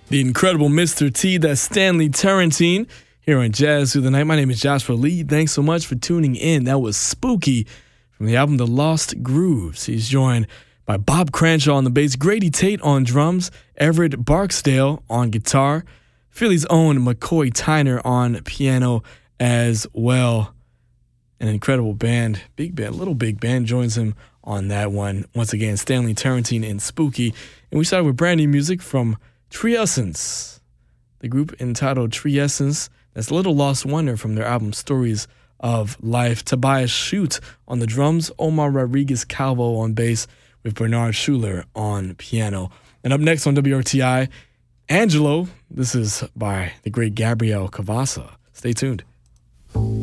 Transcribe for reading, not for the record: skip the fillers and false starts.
The incredible Mr. T, that's Stanley Turrentine, here on Jazz Through the Night. My name is Joshua Lee. Thanks so much for tuning in. That was Spooky from the album The Lost Grooves. He's joined by Bob Cranshaw on the bass, Grady Tate on drums, Everett Barksdale on guitar, Philly's own McCoy Tyner on piano as well. An incredible band, big band, little big band joins him on that one. Once again, Stanley Turrentine and Spooky. And we started with brand new music from Treesence, the group entitled Treesence. That's Little Lost Wonder from their album Stories of Life. Tobias Schute on the drums, Omar Rodriguez Calvo on bass, with Bernard Schuler on piano. And up next on WRTI, Angelo. This is by the great Gabriel Cavassa. Stay tuned.